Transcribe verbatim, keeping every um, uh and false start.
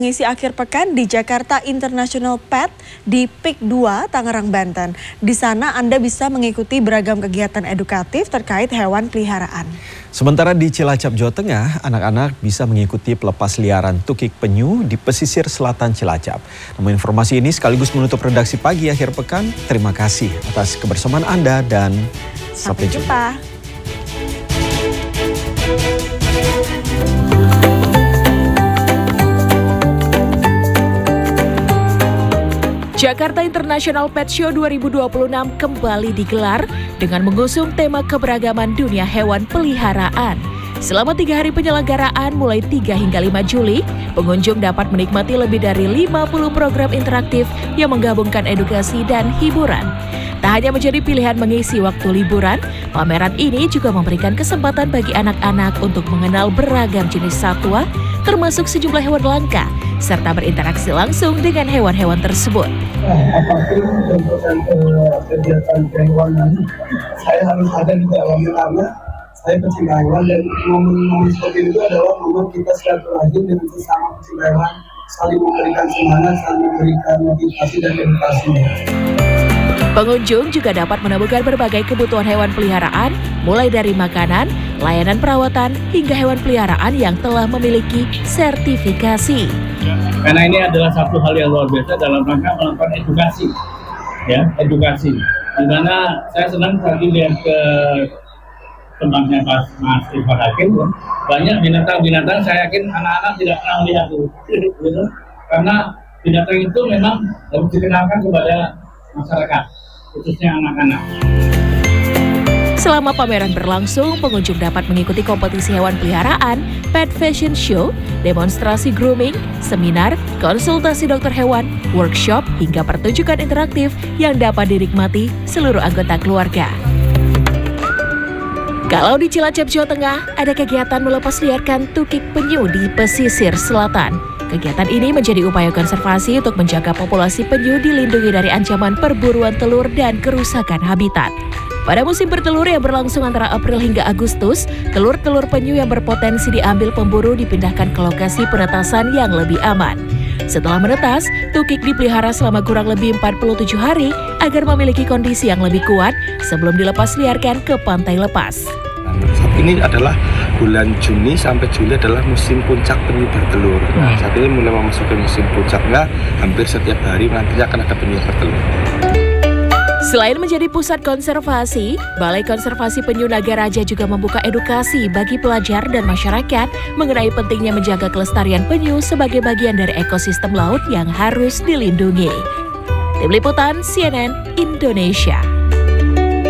Mengisi akhir pekan di Jakarta International Pet di P I K dua Tangerang, Banten. Di sana Anda bisa mengikuti beragam kegiatan edukatif terkait hewan peliharaan. Sementara di Cilacap, Jawa Tengah, anak-anak bisa mengikuti pelepas liaran tukik penyu di pesisir selatan Cilacap. Namun informasi ini sekaligus menutup redaksi pagi akhir pekan. Terima kasih atas kebersamaan Anda dan sampai, sampai jumpa. jumpa. Jakarta International Pet Show dua ribu dua puluh enam kembali digelar dengan mengusung tema keberagaman dunia hewan peliharaan. Selama tiga hari penyelenggaraan mulai tiga hingga lima Juli, pengunjung dapat menikmati lebih dari lima puluh program interaktif yang menggabungkan edukasi dan hiburan. Tak hanya menjadi pilihan mengisi waktu liburan, pameran ini juga memberikan kesempatan bagi anak-anak untuk mengenal beragam jenis satwa, termasuk sejumlah hewan langka, serta berinteraksi langsung dengan hewan-hewan tersebut. Apapun bentuk kegiatan kehewanan, saya harus ada di dalamnya karena saya pecinta hewan, dan momen-momen seperti itu adalah momen kita silaturahim dengan sesama pecinta hewan, saling memberikan semangat, saling memberikan motivasi dan edukasi. Pengunjung juga dapat menemukan berbagai kebutuhan hewan peliharaan, mulai dari makanan, layanan perawatan, hingga hewan peliharaan yang telah memiliki sertifikasi. Karena ini adalah satu hal yang luar biasa dalam rangka melakukan edukasi, ya edukasi. Di mana saya senang tadi lihat ke tempatnya Mas Mas Irfan Hakim, ya. Banyak binatang-binatang saya yakin anak-anak tidak pernah melihat itu, gitu. Karena binatang itu memang harus dikenalkan kepada masyarakat, khususnya anak-anak. Selama pameran berlangsung, pengunjung dapat mengikuti kompetisi hewan peliharaan, pet fashion show, demonstrasi grooming, seminar, konsultasi dokter hewan, workshop, hingga pertunjukan interaktif yang dapat dinikmati seluruh anggota keluarga. Kalau di Cilacap, Jawa Tengah, ada kegiatan melepas liarkan tukik penyu di pesisir selatan. Kegiatan ini menjadi upaya konservasi untuk menjaga populasi penyu dilindungi dari ancaman perburuan telur dan kerusakan habitat. Pada musim bertelur yang berlangsung antara April hingga Agustus, telur-telur penyu yang berpotensi diambil pemburu dipindahkan ke lokasi penetasan yang lebih aman. Setelah menetas, tukik dipelihara selama kurang lebih empat puluh tujuh hari agar memiliki kondisi yang lebih kuat sebelum dilepas liarkan ke pantai lepas. Saat ini adalah bulan Juni sampai Juli adalah musim puncak penyu bertelur. Nah, saat ini mulai memasuki musim puncaknya, hampir setiap hari nantinya akan ada penyu bertelur. Selain menjadi pusat konservasi, Balai Konservasi Penyu Nagaraja juga membuka edukasi bagi pelajar dan masyarakat mengenai pentingnya menjaga kelestarian penyu sebagai bagian dari ekosistem laut yang harus dilindungi. Tim Liputan C N N Indonesia.